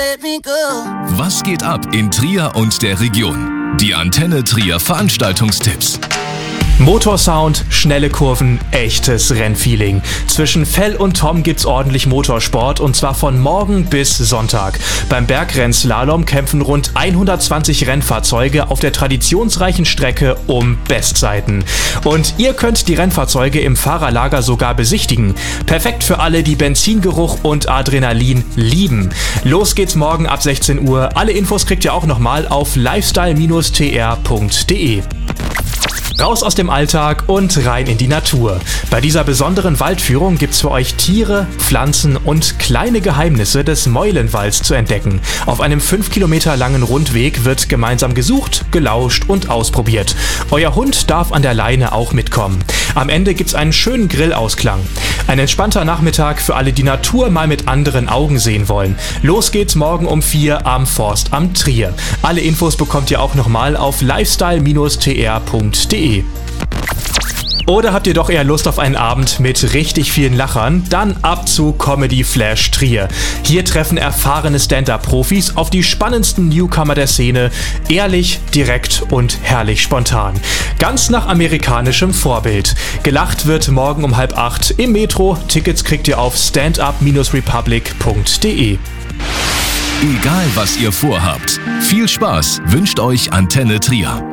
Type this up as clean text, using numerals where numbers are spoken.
Was geht ab in Trier und der Region? Die Antenne Trier Veranstaltungstipps. Motorsound, schnelle Kurven, echtes Rennfeeling. Zwischen Fell und Tom gibt's ordentlich Motorsport und zwar von morgen bis Sonntag. Beim Bergrennslalom kämpfen rund 120 Rennfahrzeuge auf der traditionsreichen Strecke um Bestzeiten. Und ihr könnt die Rennfahrzeuge im Fahrerlager sogar besichtigen. Perfekt für alle, die Benzingeruch und Adrenalin lieben. Los geht's morgen ab 16 Uhr. Alle Infos kriegt ihr auch nochmal auf lifestyle-tr.de. Raus aus dem Alltag und rein in die Natur. Bei dieser besonderen Waldführung gibt's für euch Tiere, Pflanzen und kleine Geheimnisse des Meulenwalds zu entdecken. Auf einem 5 Kilometer langen Rundweg wird gemeinsam gesucht, gelauscht und ausprobiert. Euer Hund darf an der Leine auch mitkommen. Am Ende gibt's einen schönen Grillausklang. Ein entspannter Nachmittag für alle, die Natur mal mit anderen Augen sehen wollen. Los geht's morgen um 4 am Forstamt Trier. Alle Infos bekommt ihr auch nochmal auf lifestyle-tr.de. Oder habt ihr doch eher Lust auf einen Abend mit richtig vielen Lachern? Dann ab zu Comedy Flash Trier. Hier treffen erfahrene Stand-Up-Profis auf die spannendsten Newcomer der Szene. Ehrlich, direkt und herrlich spontan. Ganz nach amerikanischem Vorbild. Gelacht wird morgen um 7:30 im Metro. Tickets kriegt ihr auf standup-republic.de. Egal was ihr vorhabt, viel Spaß wünscht euch Antenne Trier.